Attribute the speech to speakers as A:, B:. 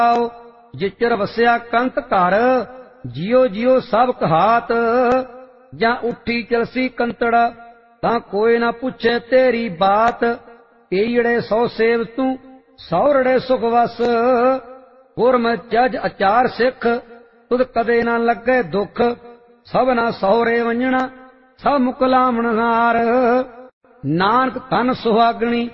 A: जिचर वसिया कंत घर, जियो जियो सब कहात। ਜਾਂ ਉੱਠੀ ਚਲਸੀ ਕੰਤੜ, ਤਾਂ ਕੋਈ ਨਾ ਪੁੱਛੇ ਤੇਰੀ ਬਾਤ। ਈੜੇ ਸੌ ਸੇਵ ਤੂੰ, ਸੌਰੜੇ ਸੁਖ ਵਸ। ਗੁਰਮ ਜਜ ਅਚਾਰ ਸਿੱਖ, ਤੁਧ ਕਦੇ ਨਾ ਲੱਗੇ ਦੁੱਖ। ਸਭਨਾ ਸਹੁਰੇ ਵੰਜਣਾ, ਸਭ ਮੁਕਲਾਮਣ ਹਾਰ। ਨਾਨਕ ਧਨ ਸੁਹਾਗਣੀ,